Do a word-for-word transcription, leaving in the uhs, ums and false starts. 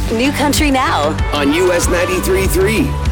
New Country Now on U S ninety-three point three.